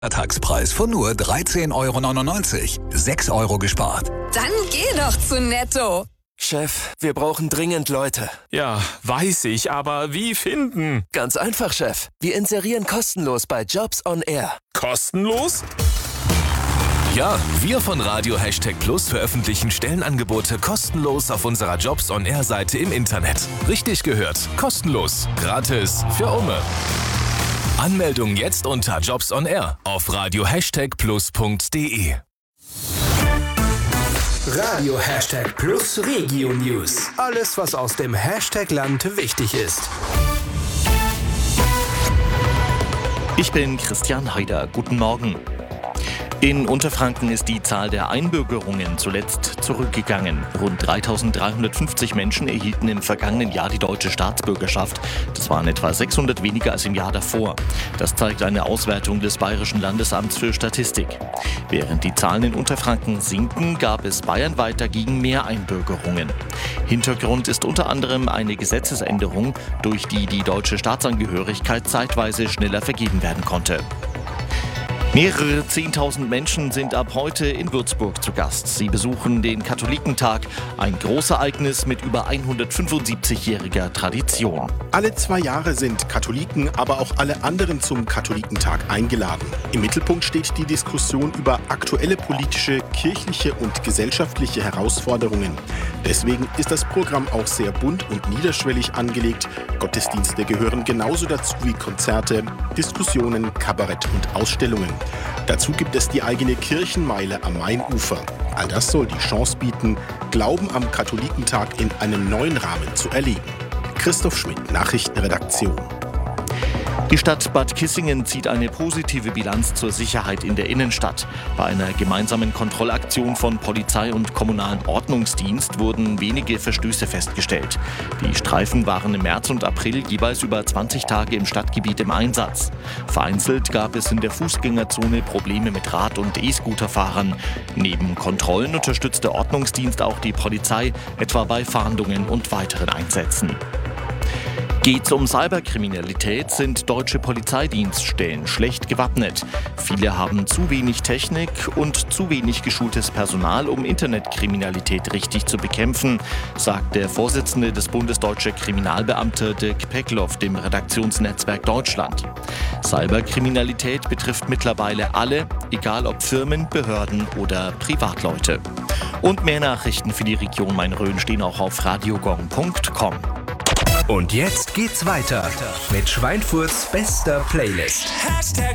Tagspreis von nur 13,99 €. 6 € gespart. Dann geh doch zu Netto. Chef, wir brauchen dringend Leute. Ja, weiß ich, aber wie finden? Ganz einfach, Chef. Wir inserieren kostenlos bei Jobs on Air. Kostenlos? Ja, wir von Radio #Plus veröffentlichen Stellenangebote kostenlos auf unserer Jobs on Air Seite im Internet. Richtig gehört, kostenlos, gratis, für Umme. Anmeldung jetzt unter Jobs on Air auf radio-plus.de. Radio #Plus Regio News. Alles, was aus dem Hashtag-Land wichtig ist. Ich bin Christian Haider. Guten Morgen. In Unterfranken ist die Zahl der Einbürgerungen zuletzt zurückgegangen. Rund 3.350 Menschen erhielten im vergangenen Jahr die deutsche Staatsbürgerschaft. Das waren etwa 600 weniger als im Jahr davor. Das zeigt eine Auswertung des Bayerischen Landesamts für Statistik. Während die Zahlen in Unterfranken sinken, gab es bayernweit dagegen mehr Einbürgerungen. Hintergrund ist unter anderem eine Gesetzesänderung, durch die die deutsche Staatsangehörigkeit zeitweise schneller vergeben werden konnte. Mehrere 10.000 Menschen sind ab heute in Würzburg zu Gast. Sie besuchen den Katholikentag, ein Großereignis mit über 175-jähriger Tradition. Alle 2 Jahre sind Katholiken, aber auch alle anderen zum Katholikentag eingeladen. Im Mittelpunkt steht die Diskussion über aktuelle politische, kirchliche und gesellschaftliche Herausforderungen. Deswegen ist das Programm auch sehr bunt und niederschwellig angelegt. Gottesdienste gehören genauso dazu wie Konzerte, Diskussionen, Kabarett und Ausstellungen. Dazu gibt es die eigene Kirchenmeile am Mainufer. All das soll die Chance bieten, Glauben am Katholikentag in einem neuen Rahmen zu erleben. Christoph Schmidt, Nachrichtenredaktion. Die Stadt Bad Kissingen zieht eine positive Bilanz zur Sicherheit in der Innenstadt. Bei einer gemeinsamen Kontrollaktion von Polizei und kommunalen Ordnungsdienst wurden wenige Verstöße festgestellt. Die Streifen waren im März und April jeweils über 20 Tage im Stadtgebiet im Einsatz. Vereinzelt gab es in der Fußgängerzone Probleme mit Rad- und E-Scooterfahrern. Neben Kontrollen unterstützt der Ordnungsdienst auch die Polizei, etwa bei Fahndungen und weiteren Einsätzen. Geht's um Cyberkriminalität, sind deutsche Polizeidienststellen schlecht gewappnet. Viele haben zu wenig Technik und zu wenig geschultes Personal, um Internetkriminalität richtig zu bekämpfen, sagt der Vorsitzende des Bundes Deutscher Kriminalbeamte Dirk Peckloff dem Redaktionsnetzwerk Deutschland. Cyberkriminalität betrifft mittlerweile alle, egal ob Firmen, Behörden oder Privatleute. Und mehr Nachrichten für die Region Main-Rhön stehen auch auf radiogong.com. Und jetzt geht's weiter mit Schweinfurts bester Playlist.